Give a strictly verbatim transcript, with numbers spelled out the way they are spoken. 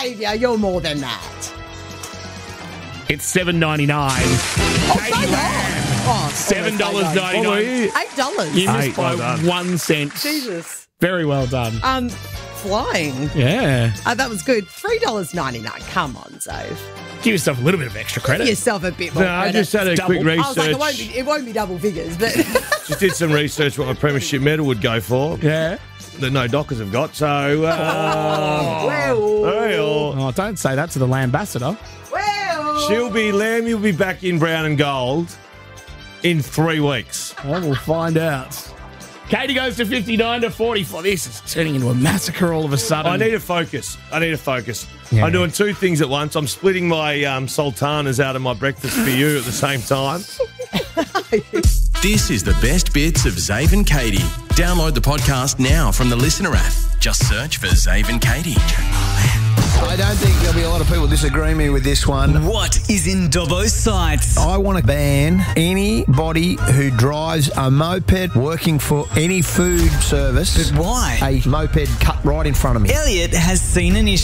Xavier, you're more than that. It's seven ninety-nine. Oh, Katie so long. Lamb. Oh, seven dollars ninety-nine. Eight dollars. You missed Eight, by well done. one cent. Jesus. Very well done. Um, flying. Yeah. Uh, that was good. three dollars ninety-nine. Come on, Zave. Give yourself a little bit of extra Give credit. yourself a bit more No, I credit. just had a Double. quick I was like, research. it won't, be, it won't be double figures, but Just did some research what my premiership medal would go for. Yeah. That no Dockers have got. So, uh, well, well, Oh, don't say that to the Lambassador. well. she'll be Lamb. You'll be back in brown and gold in three weeks. Well, we'll find out. Katie goes to fifty-nine to forty-four. This is turning into a massacre all of a sudden. I need to focus. I need to focus. Yeah. I'm doing two things at once. I'm splitting my um, sultanas out of my breakfast for you at the same time. This is the best bits of Zave and Katie. Download the podcast now from the Listener app. Just search for Zave and Katie. I don't think there'll be a lot of people disagreeing me with this one. What is in Dobbo's sights? I want to ban anybody who drives a moped working for any food service. But why? A moped cut right in front of me. Elliot has seen an issue.